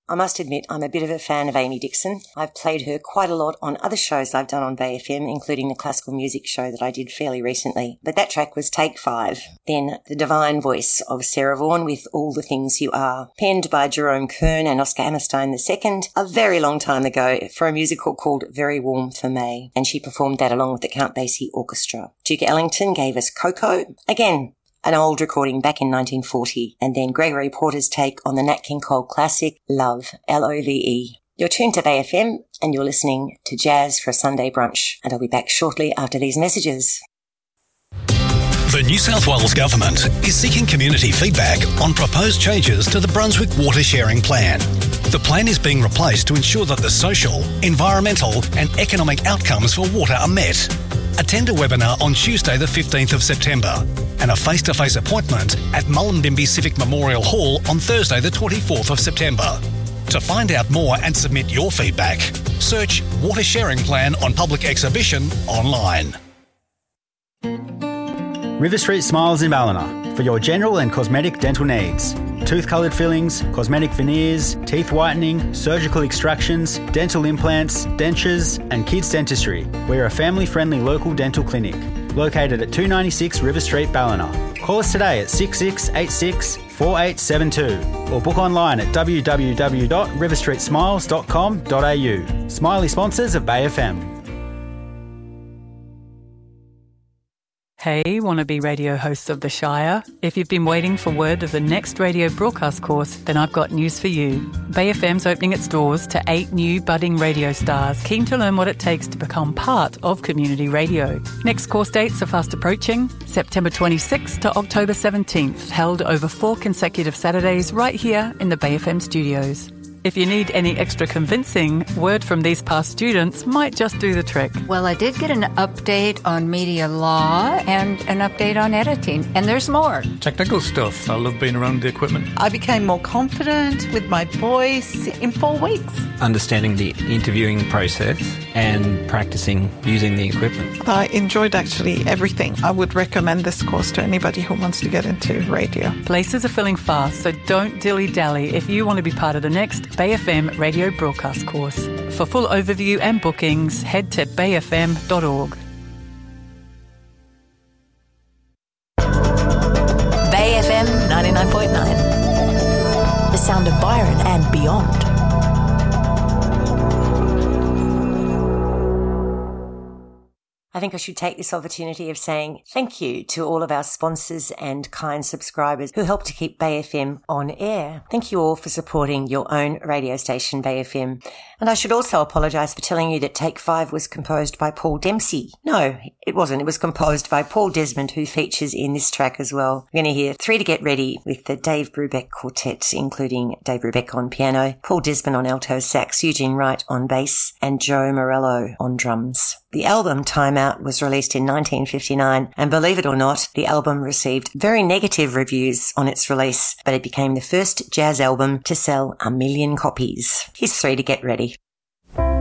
I must admit I'm a bit of a fan of Amy Dixon. I've played her quite a lot on other shows I've done on Bay FM, including the classical music show that I did fairly recently. But that track was Take 5. Then The Divine Voice of Sarah Vaughan with All the Things You Are, penned by Jerome Kern and Oscar Hammerstein II a very long time ago for a musical called Very Warm for May. And she performed that along with the Count Basie Orchestra. Duke Ellington gave us Coco. Again, an old recording back in 1940, and then Gregory Porter's take on the Nat King Cole classic, Love, L-O-V-E. You're tuned to Bay FM, and you're listening to Jazz for a Sunday Brunch, and I'll be back shortly after these messages. The New South Wales Government is seeking community feedback on proposed changes to the Brunswick Water Sharing Plan. The plan is being replaced to ensure that the social, environmental and economic outcomes for water are met. Attend a webinar on Tuesday the 15th of September and a face-to-face appointment at Mullumbimby Civic Memorial Hall on Thursday the 24th of September. To find out more and submit your feedback, search Water Sharing Plan on Public Exhibition online. River Street Smiles in Ballina for your general and cosmetic dental needs. Tooth-coloured fillings, cosmetic veneers, teeth whitening, surgical extractions, dental implants, dentures and kids dentistry. We're a family-friendly local dental clinic located at 296 River Street, Ballina. Call us today at 6686 4872 or book online at www.riverstreetsmiles.com.au. Smiley sponsors of Bay FM. Hey, wannabe radio hosts of the Shire. If you've been waiting for word of the next radio broadcast course, then I've got news for you. Bay FM's opening its doors to 8 new budding radio stars keen to learn what it takes to become part of community radio. Next course dates are fast approaching, September 26th to October 17th, held over 4 consecutive Saturdays right here in the Bay FM studios. If you need any extra convincing, word from these past students might just do the trick. Well, I did get an update on media law and an update on editing, and there's more. Technical stuff. I love being around the equipment. I became more confident with my voice in 4 weeks. Understanding the interviewing process and practicing using the equipment. I enjoyed actually everything. I would recommend this course to anybody who wants to get into radio. Places are filling fast, so don't dilly-dally if you want to be part of the next Bay FM radio broadcast course. For full overview and bookings, head to bayfm.org. Bay FM 99.9. The sound of Byron and beyond. I think I should take this opportunity of saying thank you to all of our sponsors and kind subscribers who help to keep Bay FM on air. Thank you all for supporting your own radio station, Bay FM. And I should also apologise for telling you that Take 5 was composed by Paul Dempsey. No, it wasn't. It was composed by Paul Desmond, who features in this track as well. We're going to hear 3 to Get Ready with the Dave Brubeck Quartet, including Dave Brubeck on piano, Paul Desmond on alto sax, Eugene Wright on bass, and Joe Morello on drums. The album Time Out was released in 1959, and believe it or not, the album received very negative reviews on its release, but it became the first jazz album to sell 1 million copies. Here's 3 to Get Ready.